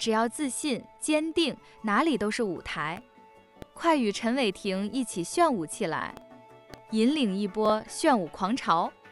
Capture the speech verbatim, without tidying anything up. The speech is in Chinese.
只要自信、坚定，哪里都是舞台。快与陈伟霆一起炫舞起来，引领一波炫舞狂潮！